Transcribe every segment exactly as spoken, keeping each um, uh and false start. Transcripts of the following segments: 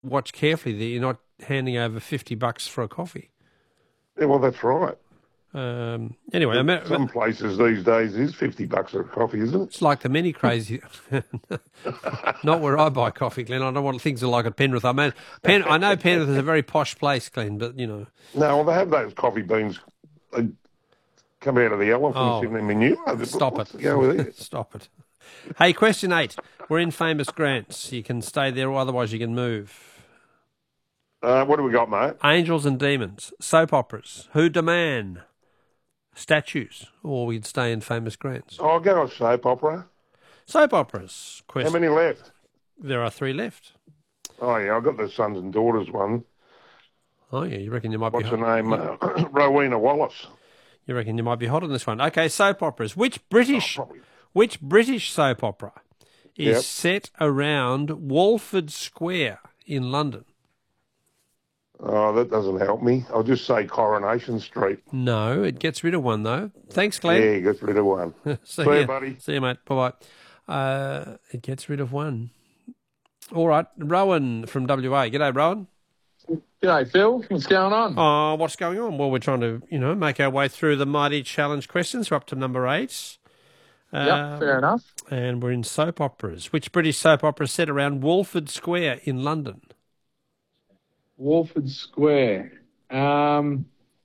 watch carefully that you're not handing over fifty bucks for a coffee. Yeah, well, that's right. Um, anyway, Amer- Some places these days is fifty bucks for a coffee, isn't it? it's like the many crazy. Not where I buy coffee, Glenn. I don't want things are like at Penrith. I mean, Pen, I know Penrith is a very posh place, Glenn, but you know. No, well, they have those coffee beans. They come out of the elephants Oh, in their manure. Stop What's it. the go with it? Stop it. Hey, question eight. We're in Famous Grants. You can stay there, or otherwise you can move. Uh, what do we got, mate? Angels and Demons, soap operas, Who Da Man, statues, or we'd stay in Famous Grants. Oh, I'll go with soap opera. Soap operas. How Question. many left? There are three left. Oh, yeah, I've got the sons and daughters one. Oh, yeah, you reckon you might What's be her hot? name? Uh, Rowena Wallace. You reckon you might be hot on this one. Okay, soap operas. Which British Oh, probably. which British soap opera is Yep. set around Walford Square in London? Oh, that doesn't help me. I'll just say Coronation Street. No, it gets rid of one, though. Thanks, Glenn. Yeah, gets rid of one. See, See you, ya. buddy. See you, mate. Bye-bye. Uh, it gets rid of one. All right. Rowan from W A. G'day, Rowan. G'day, Phil. What's going on? Oh, what's going on? Well, we're trying to, you know, make our way through the mighty challenge questions. We're up to number eight. Yep, Um, fair enough. And we're in soap operas. Which British soap opera is set around Walford Square in London? Walford Square. Um,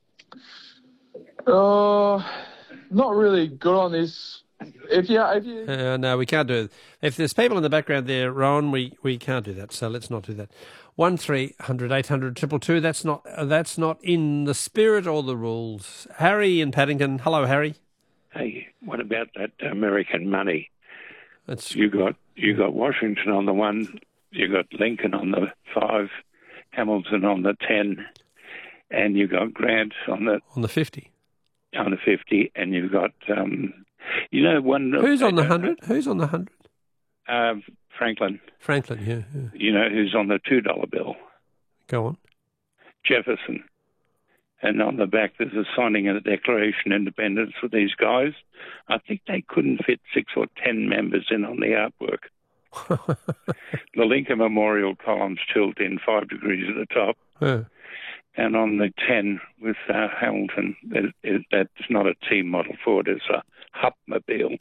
oh, not really good on this. If you, if you, Uh, no, we can't do it. If there's people in the background there, Rowan, we, we can't do that. So let's not do that. One three hundred eight hundred triple two. That's not uh, that's not in the spirit or the rules. Harry in Paddington. Hello, Harry. Hey, what about that American money? That's You got you got Washington on the one, you got Lincoln on the five, Hamilton on the ten, and you got Grant on the on the fifty. on the fifty, and you've got um, you know one. Who's on the uh, hundred? Who's on the hundred? Uh, Franklin. Franklin. Yeah, yeah. You know who's on the two dollar bill? Go on. Jefferson. And on the back, there's a signing of the Declaration of Independence for these guys. I think they couldn't fit six or ten members in on the artwork. The Lincoln Memorial columns tilt in five degrees at the top. Yeah. And on the ten with uh, Hamilton, that, is, that's not a team model for it. It's a Hupmobile.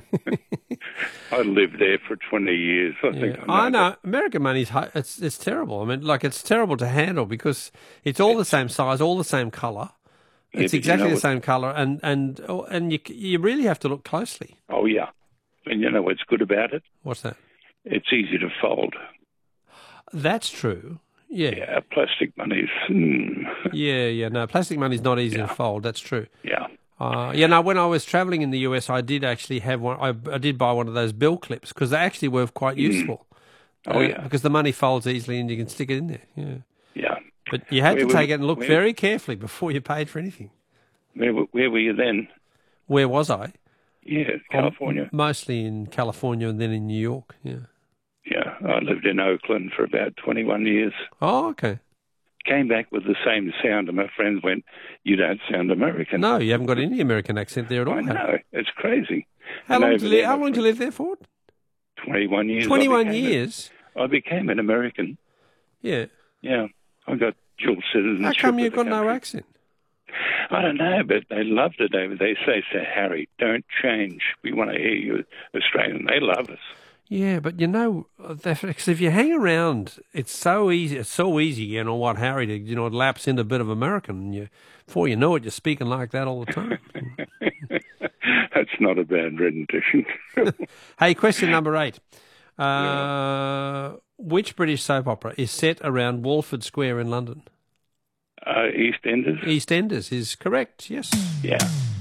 I lived there for twenty years. I Yeah. think I know. I know. that. American money's hu- it's it's terrible. I mean, like it's terrible to handle because it's all the same size, all the same colour. Yeah, It's but you exactly know the what- same colour, and and oh, and you you really have to look closely. Oh, yeah. And you know what's good about it? What's that? It's easy to fold. That's true. Yeah, Yeah, plastic money's... Hmm. yeah, yeah. No, plastic money's not easy to fold. That's true. Yeah. Uh, yeah, no, when I was travelling in the U S, I did actually have one. I, I did buy one of those bill clips because they actually were quite useful. Oh, Uh, yeah. Because the money folds easily and you can stick it in there. Yeah. Yeah. But you had Where to were take you- it and look where- very carefully before you paid for anything. Where, were- where were you then? Where was I? Yeah, California. Um, mostly in California and then in New York. Yeah. Yeah, I lived in Oakland for about twenty-one years. Oh, okay. Came back with the same sound, and my friends went, "You don't sound American." No, you haven't got any American accent there at all. I have you? know. It's crazy. How And long over did you live? there, How my long did you friend- live there for? twenty-one years. I Twenty-one became a- years. I became an American. Yeah. Yeah, I got dual citizenship. How come of you've the got no country. accent? I don't know, but they loved it over there. They say, "Sir Harry, don't change. We want to hear you Australian." They love us. Yeah, but you know, because if you hang around, it's so easy. It's so easy, you know, what Harry to, you know, lapse into a bit of American, and you, before you know it, you're speaking like that all the time. That's not a bad rendition. Hey, question number eight. Uh, Which British soap opera is set around Walford Square in London? uh, EastEnders. EastEnders is correct, yes. Yeah.